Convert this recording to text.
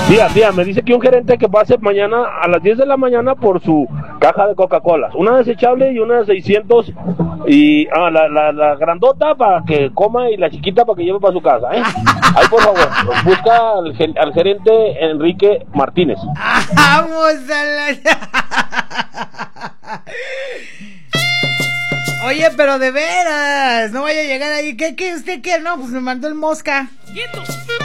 Tía, me dice que un gerente que pase mañana a las 10 de la mañana por su caja de Coca-Cola, una desechable y una de 600, y la grandota para que coma y la chiquita para que lleve para su casa, ¿eh? Ahí, por favor, busca al gerente Enrique Martínez. Vamos a la... Oye, pero de veras, no vaya a llegar ahí. ¿Qué usted quiere? No, pues me mandó el mosca. ¡Quieto!